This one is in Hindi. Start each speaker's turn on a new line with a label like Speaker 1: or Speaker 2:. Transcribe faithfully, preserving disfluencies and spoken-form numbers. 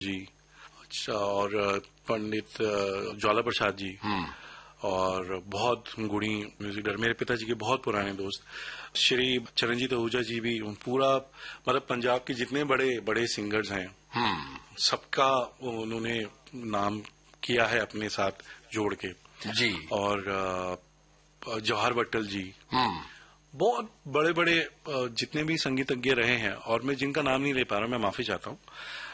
Speaker 1: जी, अच्छा, और पंडित ज्वाला प्रसाद जी, और बहुत गुणी म्यूजिक डायरेक्टर, मेरे पिताजी के बहुत पुराने दोस्त श्री चरणजीत आहूजा जी भी, पूरा मतलब पंजाब के जितने बड़े बड़े सिंगर्स हैं सबका उन्होंने नाम किया है अपने साथ जोड़ के
Speaker 2: जी।
Speaker 1: और जवाहर भट्टल जी, बहुत बड़े बड़े जितने भी संगीतज्ञ रहे हैं, और मैं जिनका नाम नहीं ले पा रहा, मैं माफी चाहता हूँ,